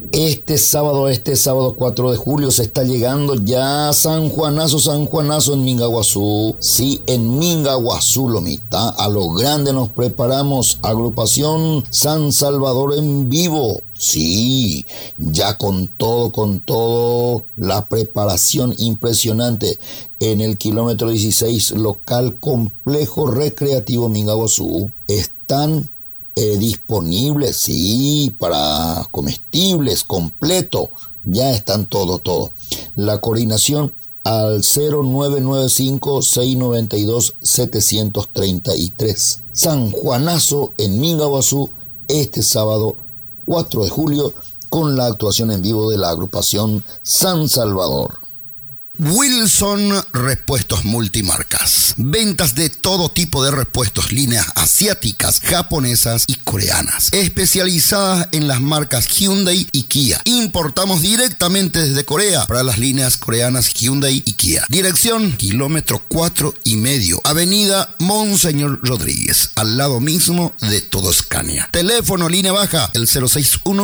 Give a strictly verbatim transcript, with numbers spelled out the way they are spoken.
Este sábado, este sábado cuatro de julio se está llegando ya San Juanazo, San Juanazo en Mingaguazú. Sí, en Mingaguazú, Lomita. A lo grande nos preparamos. Agrupación San Salvador en vivo. Sí, ya con todo, con todo, la preparación impresionante en el kilómetro dieciséis, local complejo recreativo Mingaguazú. Están Eh, disponibles, sí, para comestibles, completo, ya están todo, todo. La coordinación al cero nueve nueve cinco, seis nueve dos, siete tres tres. San Juanazo en Mingaguazú, este sábado cuatro de julio, con la actuación en vivo de la agrupación San Salvador. Wilson Repuestos Multimarcas. Ventas de todo tipo de repuestos, líneas asiáticas, japonesas y coreanas. Especializadas en las marcas Hyundai y Kia. Importamos directamente desde Corea para las líneas coreanas Hyundai y Kia. Dirección, kilómetro cuatro y medio. Avenida Monseñor Rodríguez, al lado mismo de Todo Scania. Teléfono, línea baja, el cero seis uno